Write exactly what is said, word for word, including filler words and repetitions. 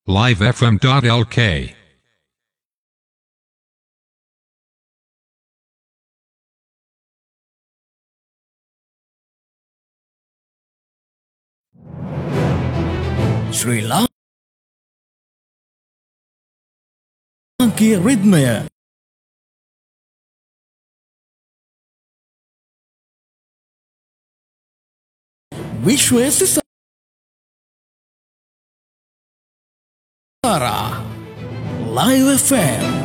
live f m dot l k ශ්‍රී ලාංකීය රිද්මය විශ්වයේ සිසාරා Live F M